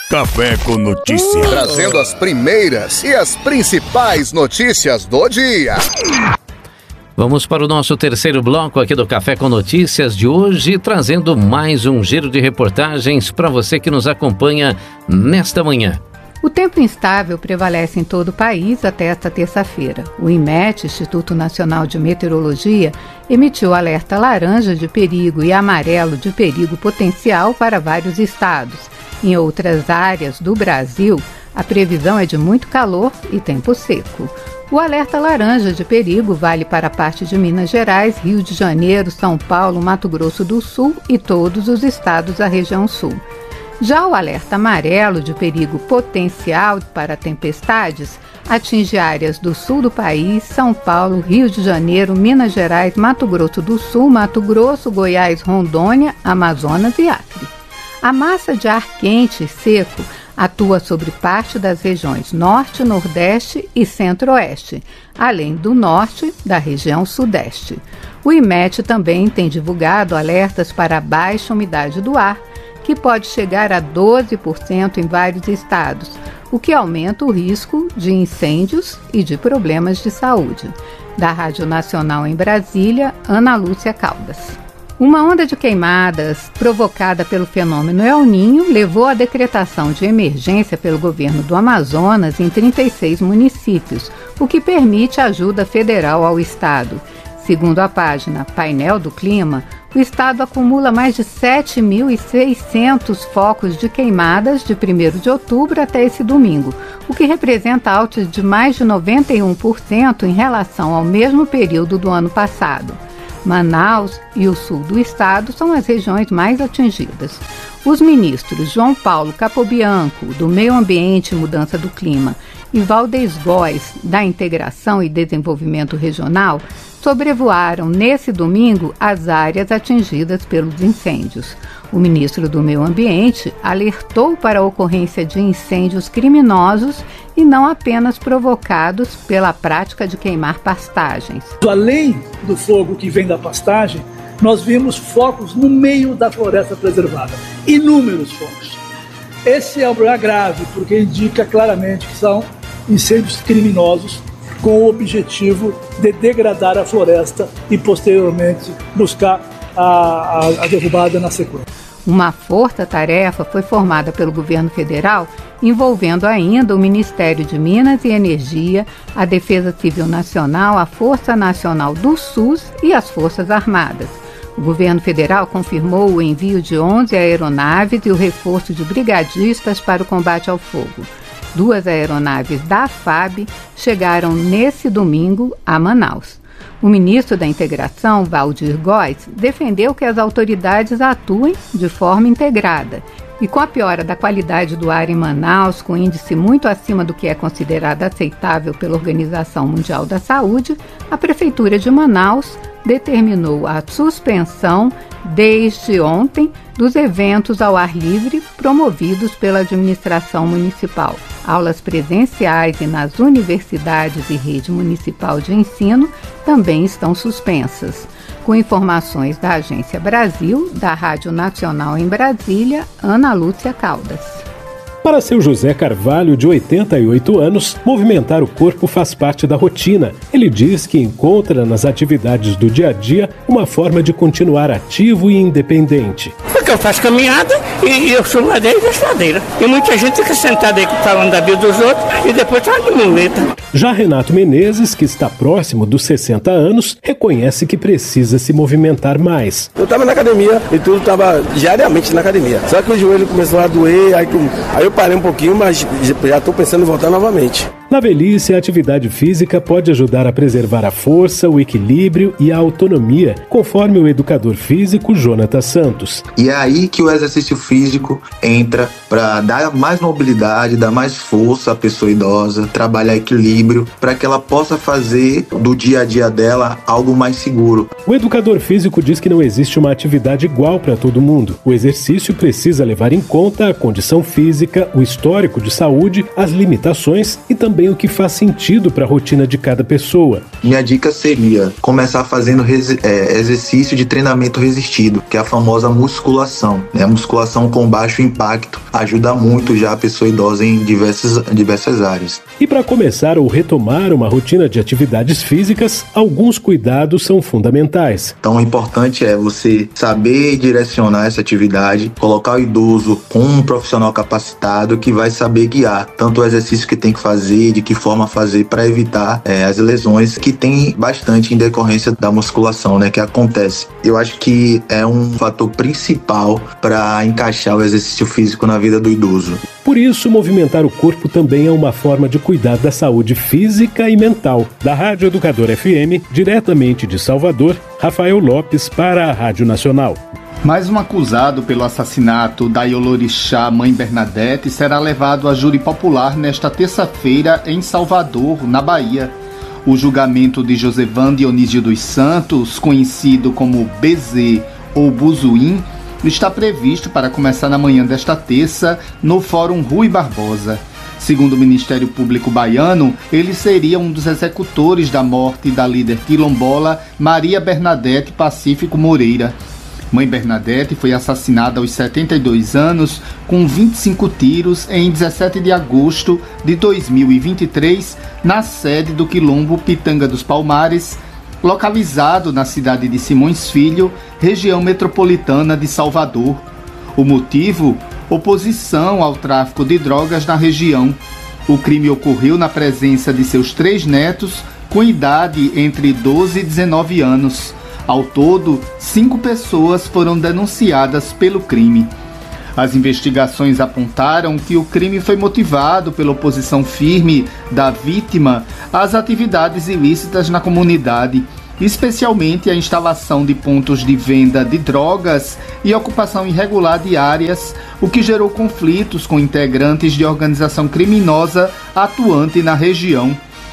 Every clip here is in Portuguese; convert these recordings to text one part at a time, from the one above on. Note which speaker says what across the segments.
Speaker 1: Café com Notícia.
Speaker 2: Trazendo as primeiras e as principais notícias do dia.
Speaker 3: Vamos para o nosso terceiro bloco aqui do Café com Notícias de hoje, trazendo mais um giro de reportagens para você que nos acompanha nesta manhã.
Speaker 4: O tempo instável prevalece em todo o país até esta terça-feira. O INMET, Instituto Nacional de Meteorologia, emitiu alerta laranja de perigo e amarelo de perigo potencial para vários estados. Em outras áreas do Brasil, a previsão é de muito calor e tempo seco. O alerta laranja de perigo vale para a parte de Minas Gerais, Rio de Janeiro, São Paulo, Mato Grosso do Sul e todos os estados da região sul. Já o alerta amarelo de perigo potencial para tempestades atinge áreas do sul do país, São Paulo, Rio de Janeiro, Minas Gerais, Mato Grosso do Sul, Mato Grosso, Goiás, Rondônia, Amazonas e Acre. A massa de ar quente e seco atua sobre parte das regiões Norte, Nordeste e Centro-Oeste, além do Norte da região Sudeste. O INMET também tem divulgado alertas para a baixa umidade do ar, que pode chegar a 12% em vários estados, o que aumenta o risco de incêndios e de problemas de saúde. Da Rádio Nacional em Brasília, Ana Lúcia Caldas. Uma onda de queimadas provocada pelo fenômeno El Niño levou à decretação de emergência pelo governo do Amazonas em 36 municípios, o que permite ajuda federal ao estado. Segundo a página Painel do Clima, o estado acumula mais de 7.600 focos de queimadas de 1º de outubro até esse domingo, o que representa altas de mais de 91% em relação ao mesmo período do ano passado. Manaus e o sul do estado são as regiões mais atingidas. Os ministros João Paulo Capobianco, do Meio Ambiente e Mudança do Clima, e Valdez Góes, da Integração e Desenvolvimento Regional, sobrevoaram nesse domingo as áreas atingidas pelos incêndios. O ministro do Meio Ambiente alertou para a ocorrência de incêndios criminosos e não apenas provocados pela prática de queimar pastagens.
Speaker 5: Além do fogo que vem da pastagem, nós vimos focos no meio da floresta preservada, inúmeros focos. Esse é um problema grave, porque indica claramente que são incêndios criminosos com o objetivo de degradar a floresta e posteriormente buscar a derrubada na sequência.
Speaker 4: Uma força-tarefa foi formada pelo governo federal, envolvendo ainda o Ministério de Minas e Energia, a Defesa Civil Nacional, a Força Nacional do SUS e as Forças Armadas. O governo federal confirmou o envio de 11 aeronaves e o reforço de brigadistas para o combate ao fogo. 2 aeronaves da FAB chegaram nesse domingo a Manaus. O ministro da Integração, Valdir Góes, defendeu que as autoridades atuem de forma integrada. E com a piora da qualidade do ar em Manaus, com índice muito acima do que é considerado aceitável pela Organização Mundial da Saúde, a Prefeitura de Manaus determinou a suspensão, desde ontem, dos eventos ao ar livre promovidos pela administração municipal. Aulas presenciais e nas universidades e rede municipal de ensino também estão suspensas. Com informações da Agência Brasil, da Rádio Nacional em Brasília, Ana Lúcia Caldas.
Speaker 6: Para seu José Carvalho, de 88 anos, movimentar o corpo faz parte da rotina. Ele diz que encontra nas atividades do dia a dia uma forma de continuar ativo e independente.
Speaker 7: Porque eu faço caminhada e eu sou ladeira e desço ladeira. E muita gente fica sentada aí falando da vida dos outros e depois tá de muleta.
Speaker 6: Já Renato Menezes, que está próximo dos 60 anos, reconhece que precisa se movimentar mais.
Speaker 8: Eu estava na academia e tudo estava diariamente na academia. Só que o joelho começou a doer, aí eu parei um pouquinho, mas já estou pensando em voltar novamente.
Speaker 6: Na velhice, a atividade física pode ajudar a preservar a força, o equilíbrio e a autonomia, conforme o educador físico Jonathan Santos.
Speaker 9: E é aí que o exercício físico entra para dar mais mobilidade, dar mais força à pessoa idosa, trabalhar equilíbrio, para que ela possa fazer do dia a dia dela algo mais seguro.
Speaker 6: O educador físico diz que não existe uma atividade igual para todo mundo. O exercício precisa levar em conta a condição física, o histórico de saúde, as limitações e também também o que faz sentido para a rotina de cada pessoa.
Speaker 9: Minha dica seria começar fazendo exercício de treinamento resistido, que é a famosa musculação. A musculação com baixo impacto ajuda muito já a pessoa idosa em diversas áreas.
Speaker 6: E para começar ou retomar uma rotina de atividades físicas, alguns cuidados são fundamentais.
Speaker 9: Então o importante é você saber direcionar essa atividade, colocar o idoso com um profissional capacitado que vai saber guiar tanto o exercício que tem que fazer, de que forma fazer para evitar as lesões que tem bastante em decorrência da musculação, que acontece. Eu acho que é um fator principal para encaixar o exercício físico na vida do idoso.
Speaker 6: Por isso, movimentar o corpo também é uma forma de cuidar da saúde física e mental. Da Rádio Educador FM, diretamente de Salvador, Rafael Lopes para a Rádio Nacional.
Speaker 1: Mais um acusado pelo assassinato da Iolorixá Mãe Bernadette será levado a júri popular nesta terça-feira em Salvador, na Bahia. O julgamento de Josevan Dionísio dos Santos, conhecido como BZ ou Buzuim, está previsto para começar na manhã desta terça no Fórum Rui Barbosa. Segundo o Ministério Público baiano, ele seria um dos executores da morte da líder quilombola Maria Bernadette Pacífico Moreira. Mãe Bernadette foi assassinada aos 72 anos com 25 tiros em 17 de agosto de 2023 na sede do Quilombo Pitanga dos Palmares, localizado na cidade de Simões Filho, região metropolitana de Salvador. O motivo? Oposição ao tráfico de drogas na região. O crime ocorreu na presença de seus 3 netos, com idade entre 12 e 19 anos. Ao todo, 5 pessoas foram denunciadas pelo crime. As investigações apontaram que o crime foi motivado pela oposição firme da vítima às atividades ilícitas na comunidade, especialmente a instalação de pontos de venda de drogas e ocupação irregular de áreas, o que gerou conflitos com integrantes de organização criminosa atuante na região.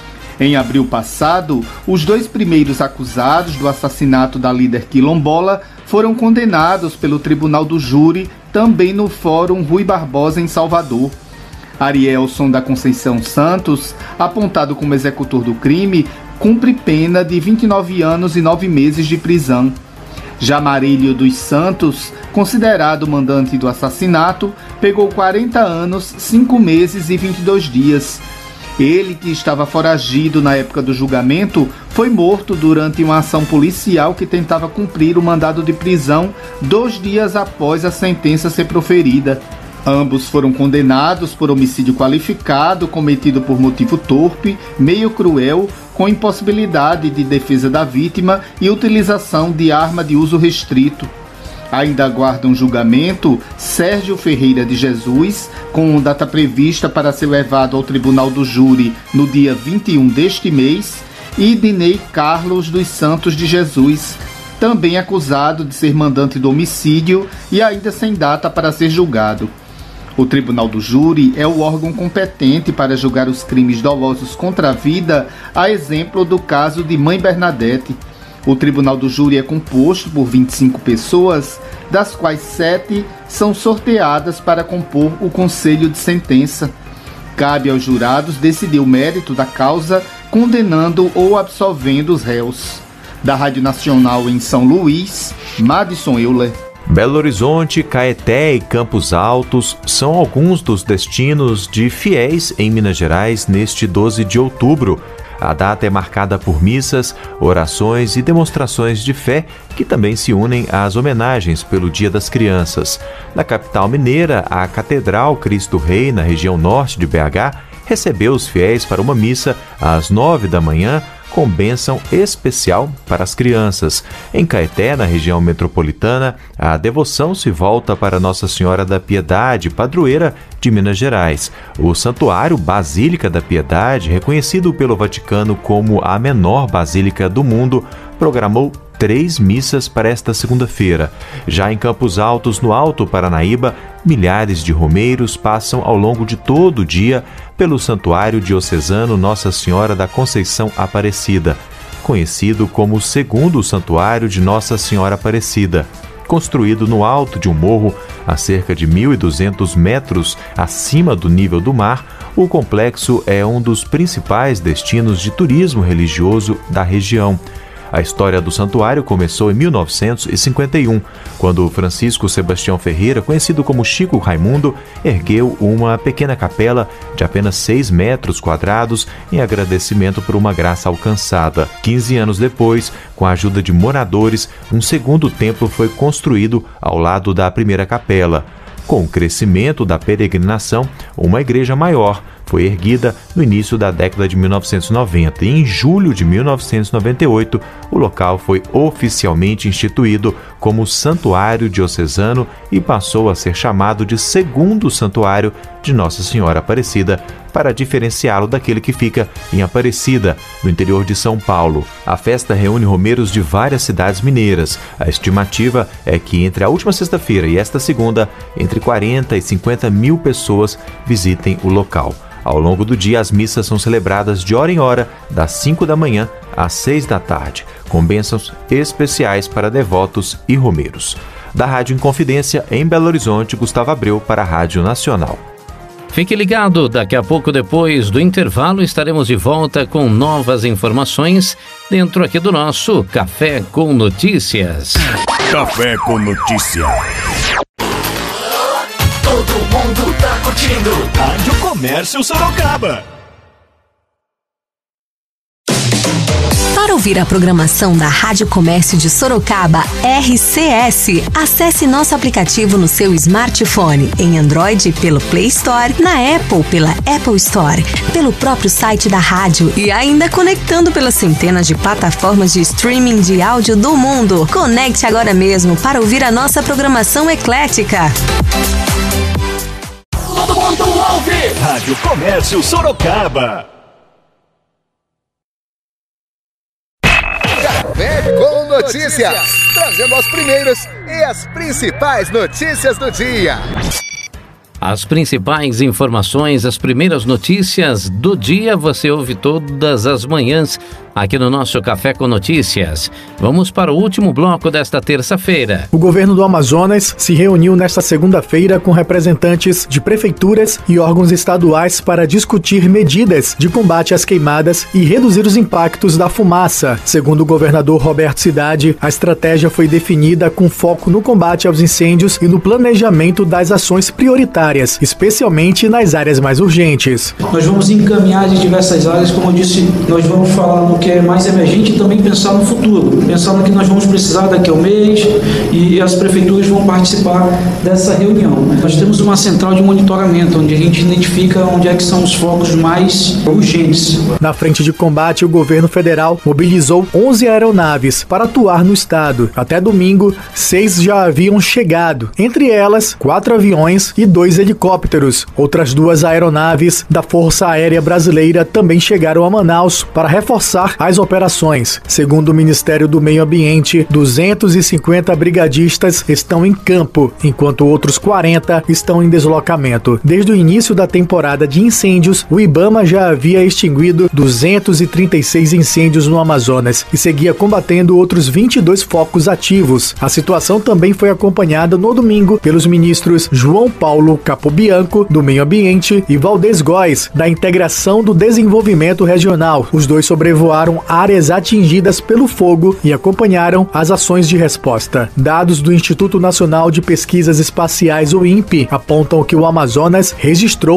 Speaker 1: Em abril passado, os 2 primeiros acusados do assassinato da líder quilombola foram condenados pelo Tribunal do Júri, também no Fórum Rui Barbosa, em Salvador. Arielson da Conceição Santos, apontado como executor do crime, cumpre pena de 29 anos e 9 meses de prisão. Já Marílio dos Santos, considerado mandante do assassinato, pegou 40 anos, 5 meses e 22 dias. Ele, que estava foragido na época do julgamento, foi morto durante uma ação policial que tentava cumprir o mandado de prisão 2 dias após a sentença ser proferida. Ambos foram condenados por homicídio qualificado cometido por motivo torpe, meio cruel, com impossibilidade de defesa da vítima e utilização de arma de uso restrito. Ainda aguardam julgamento Sérgio Ferreira de Jesus, com data prevista para ser levado ao Tribunal do Júri no dia 21 deste mês, e Dinei Carlos dos Santos de Jesus, também acusado de ser mandante do homicídio e ainda sem data para ser julgado. O Tribunal do Júri é o órgão competente para julgar os crimes dolosos contra a vida, a exemplo do caso de Mãe Bernadette. O Tribunal do Júri é composto por 25 pessoas, das quais 7 são sorteadas para compor o conselho de sentença. Cabe aos jurados decidir o mérito da causa, condenando ou absolvendo os réus. Da Rádio Nacional em São Luís, Madison Euler.
Speaker 10: Belo Horizonte, Caeté e Campos Altos são alguns dos destinos de fiéis em Minas Gerais neste 12 de outubro. A data é marcada por missas, orações e demonstrações de fé que também se unem às homenagens pelo Dia das Crianças. Na capital mineira, a Catedral Cristo Rei, na região norte de BH, recebeu os fiéis para uma missa às 9 da manhã, com bênção especial para as crianças. Em Caeté, na região metropolitana, a devoção se volta para Nossa Senhora da Piedade, padroeira de Minas Gerais. O Santuário Basílica da Piedade, reconhecido pelo Vaticano como a menor basílica do mundo, programou 3 missas para esta segunda-feira. Já em Campos Altos, no Alto Paranaíba, milhares de romeiros passam ao longo de todo o dia pelo Santuário Diocesano Nossa Senhora da Conceição Aparecida, conhecido como o segundo Santuário de Nossa Senhora Aparecida. construído no alto de um morro, a cerca de 1.200 metros acima do nível do mar, o complexo é um dos principais destinos de turismo religioso da região. A história do santuário começou em 1951, quando Francisco Sebastião Ferreira, conhecido como Chico Raimundo, ergueu uma pequena capela de apenas 6 metros quadrados em agradecimento por uma graça alcançada. 15 anos depois, com a ajuda de moradores, um segundo templo foi construído ao lado da primeira capela. Com o crescimento da peregrinação, uma igreja maior foi erguida no início da década de 1990 e em julho de 1998 o local foi oficialmente instituído como Santuário Diocesano e passou a ser chamado de Segundo Santuário de Nossa Senhora Aparecida, para diferenciá-lo daquele que fica em Aparecida, no interior de São Paulo. A festa reúne romeiros de várias cidades mineiras. A estimativa é que entre a última sexta-feira e esta segunda, entre 40 e 50 mil pessoas visitem o local. Ao longo do dia, as missas são celebradas de hora em hora, das 5 da manhã às 6 da tarde, com bênçãos especiais para devotos e romeiros. Da Rádio Inconfidência, em Belo Horizonte, Gustavo Abreu para a Rádio Nacional.
Speaker 3: Fique ligado, daqui a pouco, depois do intervalo, estaremos de volta com novas informações dentro aqui do nosso Café com Notícias.
Speaker 11: Café com Notícia.
Speaker 12: Todo mundo tá curtindo Rádio Comércio Sorocaba.
Speaker 13: Para ouvir a programação da Rádio Comércio de Sorocaba, RCS, acesse nosso aplicativo no seu smartphone, em Android pelo Play Store, na Apple pela Apple Store, pelo próprio site da rádio e ainda conectando pelas centenas de plataformas de streaming de áudio do mundo. Conecte agora mesmo para ouvir a nossa programação eclética.
Speaker 12: Todo mundo ouve Rádio Comércio Sorocaba.
Speaker 2: Café com Notícias, trazendo as primeiras e as principais notícias do dia.
Speaker 3: As principais informações, as primeiras notícias do dia, você ouve todas as manhãs aqui no nosso Café com Notícias. Vamos para o último bloco desta terça-feira.
Speaker 14: O governo do Amazonas se reuniu nesta segunda-feira com representantes de prefeituras e órgãos estaduais para discutir medidas de combate às queimadas e reduzir os impactos da fumaça. Segundo o governador Roberto Cidade, a estratégia foi definida com foco no combate aos incêndios e no planejamento das ações prioritárias, especialmente nas áreas mais urgentes.
Speaker 15: Nós vamos encaminhar de diversas áreas, como eu disse, nós vamos falar no que é mais emergente e também pensar no futuro, pensar no que nós vamos precisar daqui a um mês, e as prefeituras vão participar dessa reunião. Nós temos uma central de monitoramento, onde a gente identifica onde é que são os focos mais urgentes.
Speaker 14: Na frente de combate, o governo federal mobilizou 11 aeronaves para atuar no estado. Até domingo, 6 já haviam chegado, entre elas 4 aviões e 2 helicópteros. Outras 2 aeronaves da Força Aérea Brasileira também chegaram a Manaus para reforçar as operações. Segundo o Ministério do Meio Ambiente, 250 brigadistas estão em campo, enquanto outros 40 estão em deslocamento. Desde o início da temporada de incêndios, o IBAMA já havia extinguido 236 incêndios no Amazonas e seguia combatendo outros 22 focos ativos. A situação também foi acompanhada no domingo pelos ministros João Paulo Capobianco, do Meio Ambiente, e Valdez Góes, da Integração do Desenvolvimento Regional. Os dois sobrevoaram áreas atingidas pelo fogo e acompanharam as ações de resposta. Dados do Instituto Nacional de Pesquisas Espaciais, o INPE, apontam que o Amazonas registrou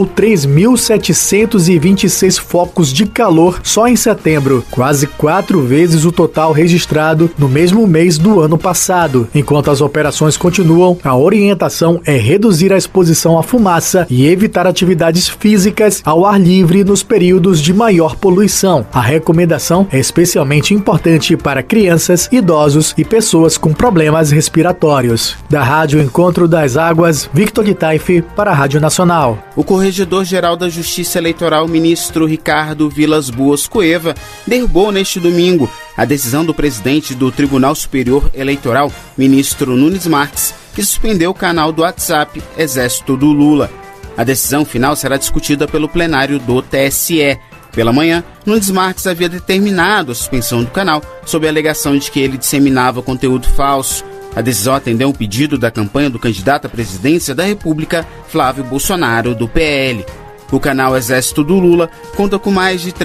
Speaker 14: 3.726 focos de calor só em setembro, quase 4 vezes o total registrado no mesmo mês do ano passado. Enquanto as operações continuam, a orientação é reduzir a exposição à fumaça e evitar atividades físicas ao ar livre nos períodos de maior poluição. A recomendação é especialmente importante para crianças, idosos e pessoas com problemas respiratórios. Da Rádio Encontro das Águas, Victor Itaife para a Rádio Nacional.
Speaker 16: O Corregedor-Geral da Justiça Eleitoral, ministro Ricardo Vilas Boas Cueva, derrubou neste domingo a decisão do presidente do Tribunal Superior Eleitoral, ministro Nunes Marques, que suspendeu o canal do WhatsApp Exército do Lula. A decisão final será discutida pelo plenário do TSE. Pela manhã, Nunes Marques havia determinado a suspensão do canal sob a alegação de que ele disseminava conteúdo falso. A decisão atendeu um pedido da campanha do candidato à presidência da República, Flávio Bolsonaro, do PL. O canal Exército do Lula conta com mais de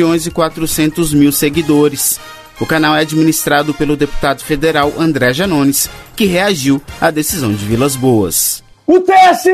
Speaker 16: 3.400.000 seguidores. O canal é administrado pelo deputado federal André Janones, que reagiu à decisão de Vilas Boas.
Speaker 17: O TSE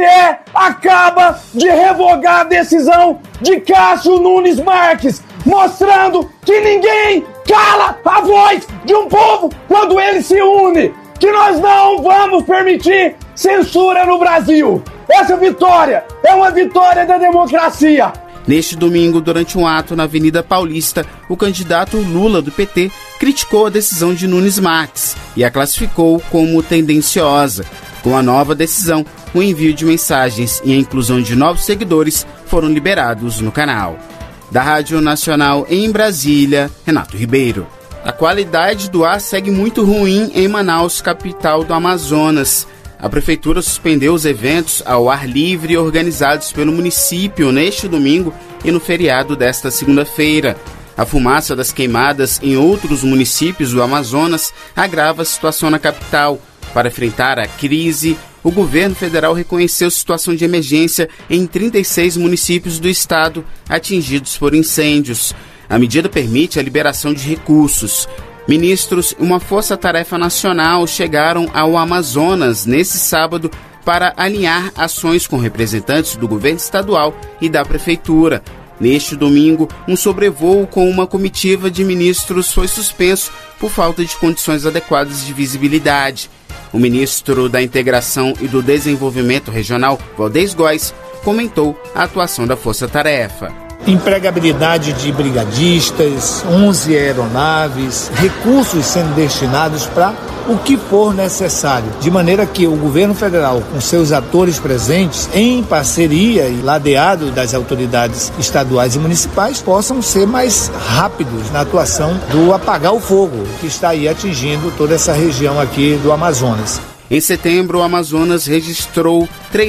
Speaker 17: acaba de revogar a decisão de Cássio Nunes Marques, mostrando que ninguém cala a voz de um povo quando ele se une, que nós não vamos permitir censura no Brasil. Essa vitória é uma vitória da democracia.
Speaker 16: Neste domingo, durante um ato na Avenida Paulista, o candidato Lula do PT criticou a decisão de Nunes Marques e a classificou como tendenciosa. Com a nova decisão, o envio de mensagens e a inclusão de novos seguidores foram liberados no canal. Da Rádio Nacional em Brasília, Renato Ribeiro. A qualidade do ar segue muito ruim em Manaus, capital do Amazonas. A prefeitura suspendeu os eventos ao ar livre organizados pelo município neste domingo e no feriado desta segunda-feira. A fumaça das queimadas em outros municípios do Amazonas agrava a situação na capital. Para enfrentar a crise, o governo federal reconheceu situação de emergência em 36 municípios do estado atingidos por incêndios. A medida permite a liberação de recursos. Ministros e uma força-tarefa nacional chegaram ao Amazonas nesse sábado para alinhar ações com representantes do governo estadual e da prefeitura. Neste domingo, um sobrevoo com uma comitiva de ministros foi suspenso por falta de condições adequadas de visibilidade. O ministro da Integração e do Desenvolvimento Regional, Valdez Góes, comentou a atuação da força-tarefa.
Speaker 18: Empregabilidade de brigadistas, 11 aeronaves, recursos sendo destinados para o que for necessário, de maneira que o governo federal, com seus atores presentes, em parceria e ladeado das autoridades estaduais e municipais, possam ser mais rápidos na atuação do apagar o fogo que está aí atingindo toda essa região aqui do Amazonas.
Speaker 16: Em setembro, o Amazonas registrou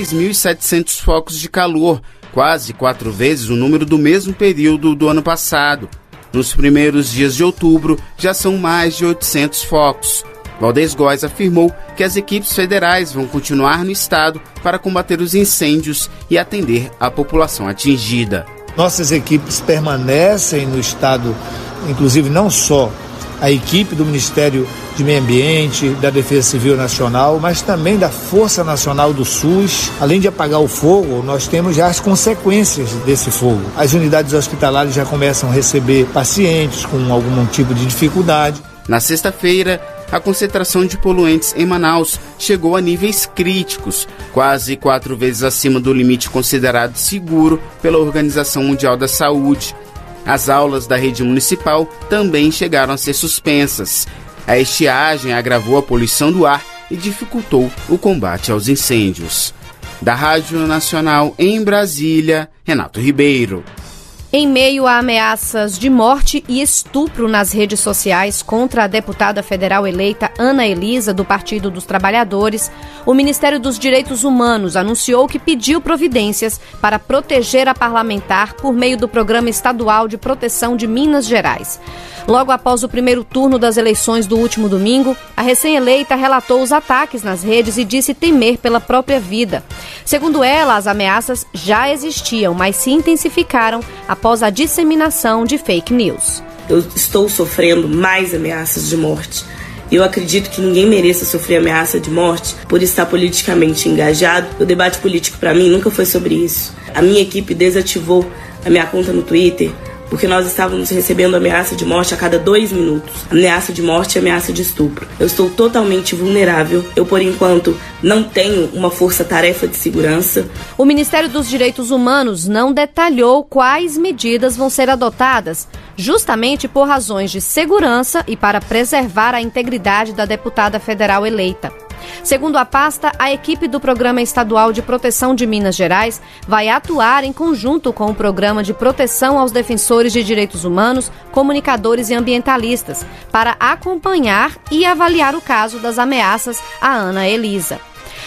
Speaker 16: 3.700 focos de calor, quase 4 vezes o número do mesmo período do ano passado. Nos primeiros dias de outubro, já são mais de 800 focos. Valdez Góes afirmou que as equipes federais vão continuar no estado para combater os incêndios e atender a população atingida.
Speaker 18: Nossas equipes permanecem no estado, inclusive não só a equipe do Ministério de Meio Ambiente, da Defesa Civil Nacional, mas também da Força Nacional do SUS. Além de apagar o fogo, nós temos já as consequências desse fogo. As unidades hospitalares já começam a receber pacientes com algum tipo de dificuldade.
Speaker 16: Na sexta-feira, a concentração de poluentes em Manaus chegou a níveis críticos, quase 4 vezes acima do limite considerado seguro pela Organização Mundial da Saúde. As aulas da rede municipal também chegaram a ser suspensas. A estiagem agravou a poluição do ar e dificultou o combate aos incêndios. Da Rádio Nacional em Brasília, Renato Ribeiro.
Speaker 19: Em meio a ameaças de morte e estupro nas redes sociais contra a deputada federal eleita Ana Elisa, do Partido dos Trabalhadores, o Ministério dos Direitos Humanos anunciou que pediu providências para proteger a parlamentar por meio do Programa Estadual de Proteção de Minas Gerais. Logo após o primeiro turno das eleições do último domingo, a recém-eleita relatou os ataques nas redes e disse temer pela própria vida. Segundo ela, as ameaças já existiam, mas se intensificaram após a disseminação de fake news.
Speaker 20: Eu estou sofrendo mais ameaças de morte. Eu acredito que ninguém mereça sofrer ameaça de morte por estar politicamente engajado. O debate político para mim nunca foi sobre isso. A minha equipe desativou a minha conta no Twitter porque nós estávamos recebendo ameaça de morte a cada 2 minutos. Ameaça de morte e ameaça de estupro. Eu estou totalmente vulnerável. Eu, por enquanto, não tenho uma força-tarefa de segurança.
Speaker 19: O Ministério dos Direitos Humanos não detalhou quais medidas vão ser adotadas, justamente por razões de segurança e para preservar a integridade da deputada federal eleita. Segundo a pasta, a equipe do Programa Estadual de Proteção de Minas Gerais vai atuar em conjunto com o Programa de Proteção aos Defensores de Direitos Humanos, Comunicadores e Ambientalistas, para acompanhar e avaliar o caso das ameaças a Ana Elisa.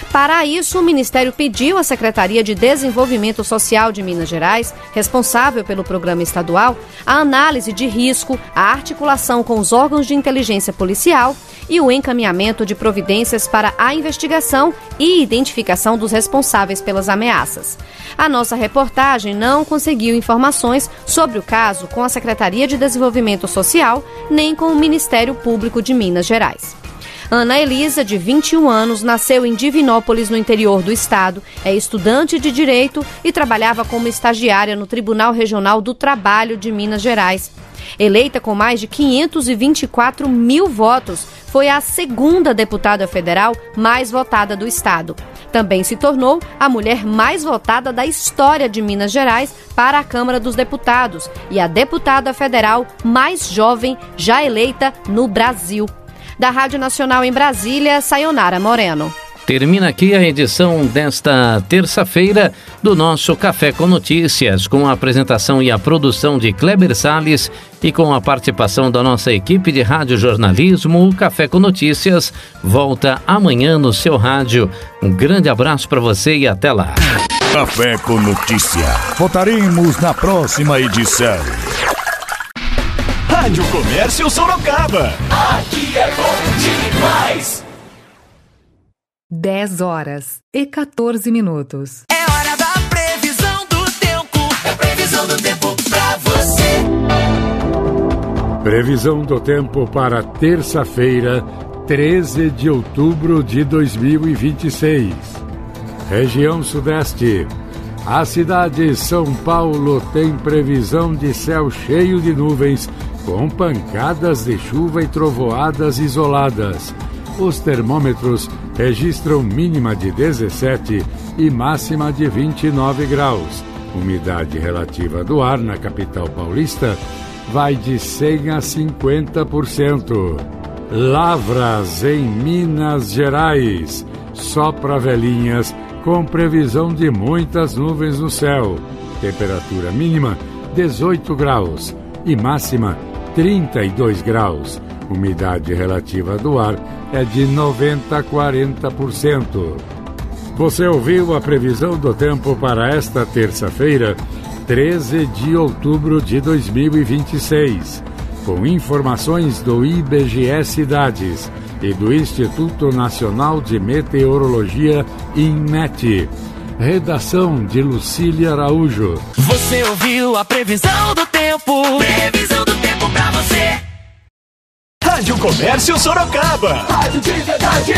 Speaker 19: Para isso, o Ministério pediu à Secretaria de Desenvolvimento Social de Minas Gerais, responsável pelo programa estadual, a análise de risco, a articulação com os órgãos de inteligência policial e o encaminhamento de providências para a investigação e identificação dos responsáveis pelas ameaças. A nossa reportagem não conseguiu informações sobre o caso com a Secretaria de Desenvolvimento Social, nem com o Ministério Público de Minas Gerais. Ana Elisa, de 21 anos, nasceu em Divinópolis, no interior do estado, é estudante de Direito e trabalhava como estagiária no Tribunal Regional do Trabalho de Minas Gerais. Eleita com mais de 524 mil votos, foi a segunda deputada federal mais votada do estado. Também se tornou a mulher mais votada da história de Minas Gerais para a Câmara dos Deputados e a deputada federal mais jovem já eleita no Brasil. Da Rádio Nacional em Brasília, Sayonara Moreno.
Speaker 3: Termina aqui a edição desta terça-feira do nosso Café com Notícias, com a apresentação e a produção de Kleber Salles e com a participação da nossa equipe de radiojornalismo. O Café com Notícias volta amanhã no seu rádio. Um grande abraço para você e até lá.
Speaker 11: Café com Notícia. Voltaremos na próxima edição. Rádio Comércio Sorocaba. Aqui é bom demais.
Speaker 21: 10h14.
Speaker 12: É hora da previsão do tempo. É previsão do tempo pra você.
Speaker 22: Previsão do tempo para terça-feira, 13 de outubro de 2026. Região Sudeste. A cidade de São Paulo tem previsão de céu cheio de nuvens, com pancadas de chuva e trovoadas isoladas. Os termômetros registram mínima de 17 e máxima de 29 graus. Umidade relativa do ar na capital paulista vai de 100 a 50%. Lavras em Minas Gerais. Sopra velhinhas com previsão de muitas nuvens no céu. Temperatura mínima 18 graus e máxima 32 graus. Umidade relativa do ar é de 90 a 40%. Você ouviu a previsão do tempo para esta terça-feira, 13 de outubro de 2026, com informações do IBGE Cidades e do Instituto Nacional de Meteorologia, INMET. Redação de Lucília Araújo.
Speaker 12: Você ouviu a previsão do tempo. Previsão do tempo pra você. Rádio Comércio Sorocaba. Rádio de verdade.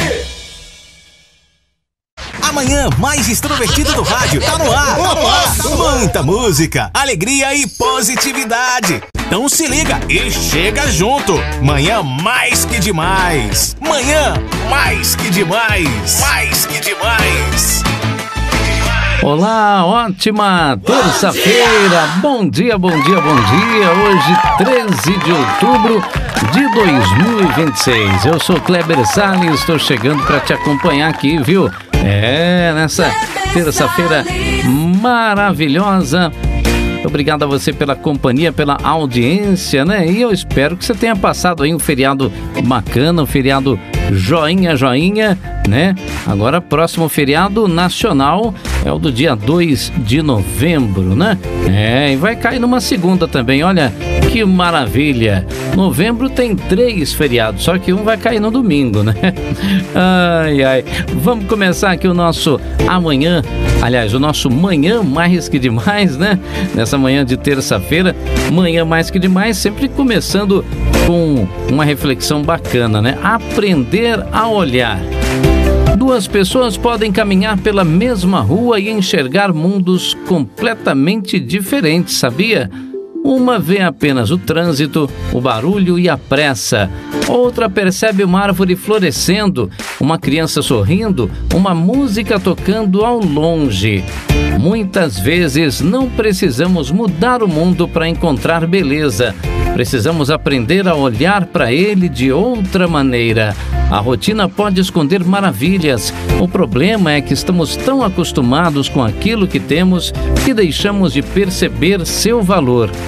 Speaker 23: Amanhã mais extrovertido do rádio. Tá no ar. Tá no ar. Muita música, alegria e positividade. Então se liga e chega junto. Manhã mais que demais. Manhã mais que demais. Mais que demais.
Speaker 3: Olá, ótima terça-feira. Bom dia, bom dia, bom dia. Hoje, 13 de outubro de 2026. Eu sou Kleber Salles, estou chegando para te acompanhar aqui, viu? Nessa terça-feira maravilhosa. Obrigado a você pela companhia, pela audiência, né? E eu espero que você tenha passado aí um feriado bacana, um feriado joinha, né? Agora, próximo feriado nacional é o do dia 2 de novembro, né? E vai cair numa segunda também, olha que maravilha. Novembro tem 3 feriados, só que um vai cair no domingo, né? Ai. Vamos começar aqui o nosso amanhã, aliás, o nosso manhã mais que demais, né? Nessa manhã de terça-feira, manhã mais que demais, sempre começando com uma reflexão bacana, né? Aprender a olhar. 2 pessoas podem caminhar pela mesma rua e enxergar mundos completamente diferentes, sabia? Uma vê apenas o trânsito, o barulho e a pressa. Outra percebe uma árvore florescendo, uma criança sorrindo, uma música tocando ao longe. Muitas vezes não precisamos mudar o mundo para encontrar beleza. Precisamos aprender a olhar para ele de outra maneira. A rotina pode esconder maravilhas. O problema é que estamos tão acostumados com aquilo que temos que deixamos de perceber seu valor.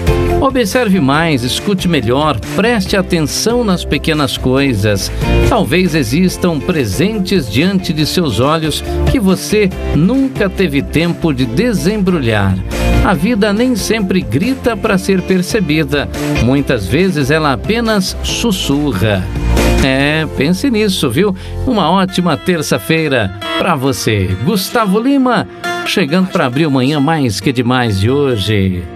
Speaker 3: Observe mais, escute melhor, preste atenção nas pequenas coisas. Talvez existam presentes diante de seus olhos que você nunca teve tempo de desembrulhar. A vida nem sempre grita para ser percebida. Muitas vezes ela apenas sussurra. Pense nisso, viu? Uma ótima terça-feira para você. Gustavo Lima, chegando para abrir o Manhã Mais Que Demais de hoje.